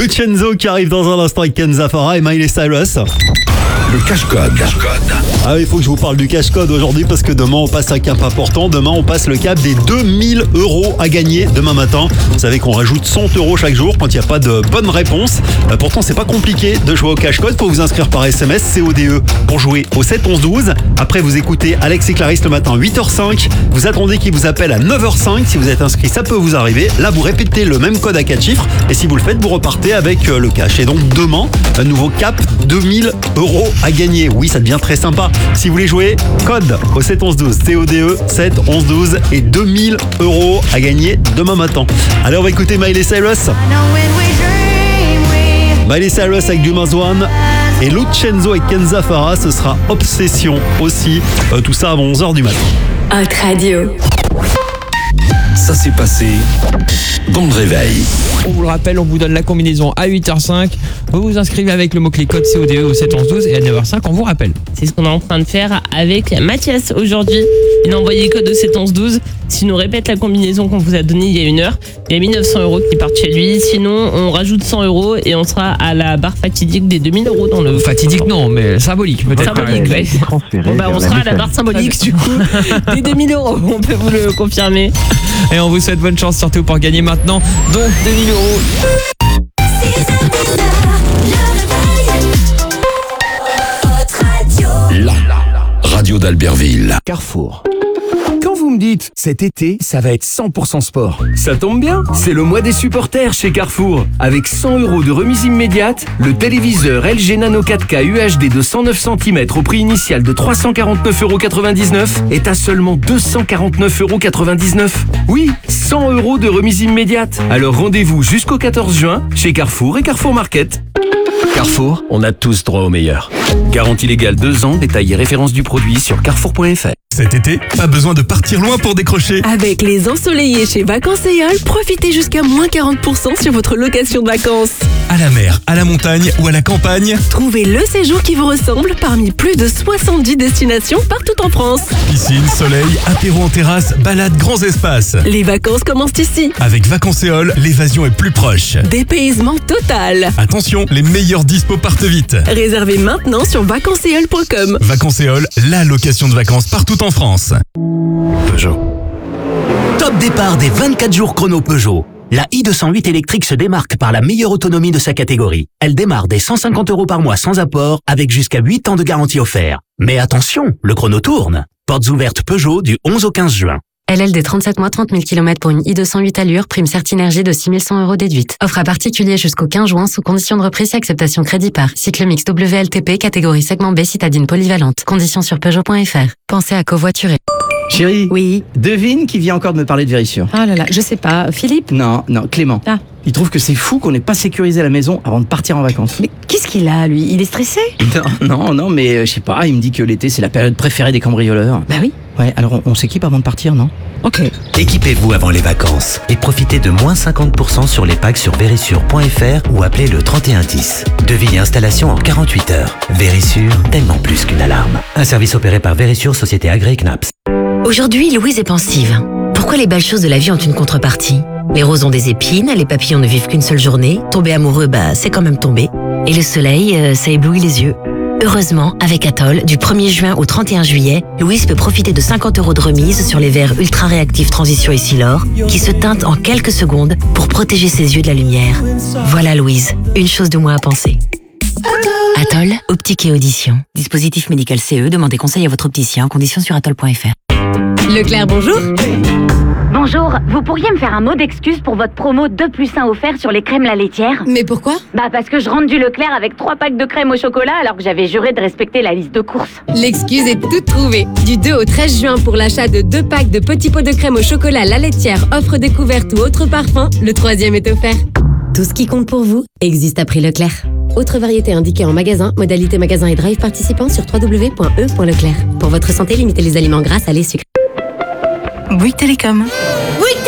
Lucenzo qui arrive dans un instant avec Kenza Farah et Miley Cyrus. Le cache-code. Ah oui, il faut que je vous parle du cache-code aujourd'hui parce que demain on passe un cap important. Demain on passe le cap des 2000 € à gagner demain matin. Vous savez qu'on rajoute 100 € chaque jour quand il n'y a pas de bonne réponse. Pourtant c'est pas compliqué de jouer au cache-code. Faut vous inscrire par SMS CODE pour jouer au 7 11 12. Après vous écoutez Alex et Clarisse le matin 8h05. Vous attendez qu'il vous appelle à 9h05. Si vous êtes inscrit, ça peut vous arriver. Là vous répétez le même code à 4 chiffres et si vous le faites, vous repartez avec le cash. Et donc demain, un nouveau cap 2000 € à gagner. Oui, ça devient très sympa. Si vous voulez jouer, code au 7 11 12, CODE 7 11 12 et 2000 € à gagner demain matin. Alors on va écouter Miley Cyrus. Miley Cyrus avec du One et Lucenzo et Kenza Farah, ce sera Obsession aussi. Tout ça avant 11h du matin. Hot Radio. Ça s'est passé dans le réveil. On vous le rappelle, on vous donne la combinaison à 8h05. Vous vous inscrivez avec le mot-clé code CODE au 7 11 12 et à 9h05, on vous rappelle. C'est ce qu'on est en train de faire avec Mathias aujourd'hui. Il a envoyé le code au 7 11 12. S'il nous répète la combinaison qu'on vous a donnée il y a 1 heure, il y a 1900 € qui partent chez lui. Sinon, on rajoute 100 € et on sera à la barre fatidique des 2000 € dans le... Fatidique non, mais symbolique peut-être. Symbolique, ouais. On sera à la barre symbolique du coup des 2000 €, on peut vous le confirmer. Et on vous souhaite bonne chance surtout pour gagner maintenant. Donc 2000 €. La radio d'Albertville. Carrefour. Quand vous me dites cet été, ça va être 100% sport, ça tombe bien, c'est le mois des supporters chez Carrefour. Avec 100 € de remise immédiate, le téléviseur LG Nano 4K UHD de 109 cm au prix initial de 349,99 € est à seulement 249,99 €. Oui, 100 € de remise immédiate. Alors rendez-vous jusqu'au 14 juin chez Carrefour et Carrefour Market. Carrefour, on a tous droit au meilleur. Garantie légale 2 ans, détail et référence du produit sur carrefour.fr. Cet été, pas besoin de partir loin pour décrocher. Avec les ensoleillés chez Vacances Eole, profitez jusqu'à moins 40% sur votre location de vacances. À la mer, à la montagne ou à la campagne. Trouvez le séjour qui vous ressemble parmi plus de 70 destinations partout en France. Piscine, soleil, apéro en terrasse, balade, grands espaces. Les vacances commencent ici. Avec Vacances Eole, l'évasion est plus proche. Dépaysement total. Attention, les meilleurs dispos partent vite. Réservez maintenant sur vacanceseole.com. Vacances Eole, la location de vacances partout en France. Peugeot. Top départ des 24 jours chrono Peugeot. La i208 électrique se démarque par la meilleure autonomie de sa catégorie. Elle démarre dès 150 € par mois sans apport, avec jusqu'à 8 ans de garantie offerte. Mais attention, le chrono tourne. Portes ouvertes Peugeot du 11 au 15 juin. LLD 37 mois, 30 000 km pour une i208 allure, prime Certinergie de 6 100 € déduite. Offre à particulier jusqu'au 15 juin sous condition de reprise et acceptation crédit par. Cycle mix WLTP, catégorie segment B, citadine polyvalente. Conditions sur Peugeot.fr. Pensez à covoiturer. Chérie, Oui. devine qui vient encore de me parler de Vérissure. Ah là là, je sais pas. Philippe? Non, Clément. Ah. Il trouve que c'est fou qu'on n'ait pas sécurisé la maison avant de partir en vacances. Mais qu'est-ce qu'il a, lui? Il est stressé? Non, mais je sais pas, il me dit que l'été c'est la période préférée des cambrioleurs. Bah oui. Ouais, alors on s'équipe avant de partir, non? Ok. Équipez-vous avant les vacances et profitez de moins 50% sur les packs sur Vérissure.fr ou appelez le 3110. Devis et installation en 48 heures. Vérissure, tellement plus qu'une alarme. Un service opéré par Vérissure, société agréée CNAPS. Aujourd'hui, Louise est pensive. Pourquoi les belles choses de la vie ont une contrepartie? Les roses ont des épines, les papillons ne vivent qu'une seule journée, tomber amoureux, c'est quand même tomber. Et le soleil, ça éblouit les yeux. Heureusement, avec Atoll, du 1er juin au 31 juillet, Louise peut profiter de 50 € de remise sur les verres ultra réactifs Transition et Silor, qui se teintent en quelques secondes pour protéger ses yeux de la lumière. Voilà Louise, une chose de moins à penser. Atoll, optique et audition. Dispositif médical CE, demandez conseil à votre opticien, conditions sur atoll.fr. Leclerc, bonjour. Bonjour, vous pourriez me faire un mot d'excuse pour votre promo 2 plus 1 offert sur les crèmes la laitière? Mais pourquoi? Parce que je rentre du Leclerc avec 3 packs de crème au chocolat alors que j'avais juré de respecter la liste de courses. L'excuse est toute trouvée. Du 2 au 13 juin pour l'achat de 2 packs de petits pots de crème au chocolat la laitière, offre découverte ou autre parfum, le 3e est offert. Tout ce qui compte pour vous existe à prix Leclerc. Autre variété indiquée en magasin, modalité magasin et drive participant sur www.e.leclerc. Pour votre santé, limitez les aliments gras, salés, sucrés. Bouygues Télécom.